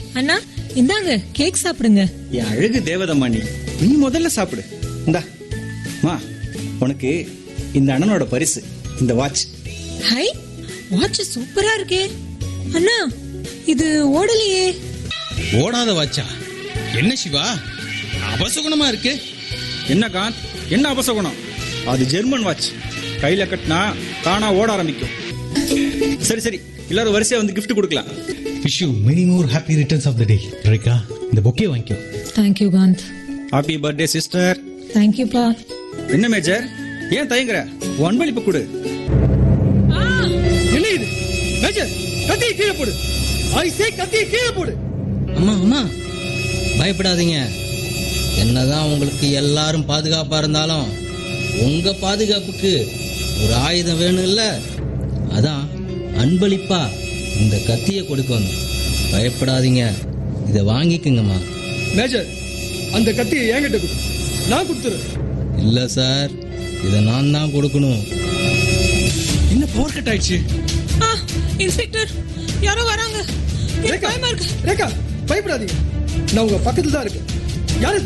அண்ணா இந்தாங்க கேக் சாப்பிடுங்க. என் அழகு தேவதம்மா, நீ முதல்ல சாப்பிடு. இந்தா மா, உனக்கு இந்த அண்ணனோட பரிசு, இந்த வாட்ச். ஹை, வாட்ச் சூப்பரா இருக்கே. அண்ணா இது ஓடலையே. ஓடாத வாட்சா? என்ன சிவா, அபசகுணமா இருக்கு. என்ன காந்த், என்ன அபசகுணம்? அது ஜெர்மன் வாட்ச். கையில கட்டினா தானா ஓட ஆரம்பிக்கும். சரி சரி, எல்லாரும் வரிசையா வந்து gift கொடுக்கலாம். Wish you many more happy returns of the day. Rekha, இந்த பொக்கே வாங்கிக்கோ. Thank you Kant. Happy birthday sister. Thank you பா. என்ன மேஜர், ஏன் தயங்குற? அன்பளிப்பு கொடு. என்ன இது மேஜர்? கத்தியை கீழே போடு. ஐ சே கத்தியை கீழே போடு. அம்மா அம்மா, பயப்படாதீங்க. என்னதான் உங்களுக்கு எல்லாரும் பாதுகாப்பா இருந்தாலும் உங்க பாதுகாப்புக்கு ஒரு ஆயுதம் வேணும் இல்ல? அதான் அன்பளிப்பா இந்த கத்தியை கொடுக்கணும். பயப்படாதீங்க, இதை வாங்கிக்குங்கம்மா. மேஜர், அந்த கத்தியை என்கிட்ட கொடு, நான் கொடுத்துறேன். இல்ல சார், இதை நான் தான் கொடுக்கணும். என்ன பவர் கட் ஆயிடுச்சு? இன்ஸ்பெக்டர், யாரோ வராங்க. எனக்கு பயமா இருக்கு. ரேகா, பயப்படாதீங்க, நான் உங்க பக்கத்துல தான் இருக்கேன். யாரு?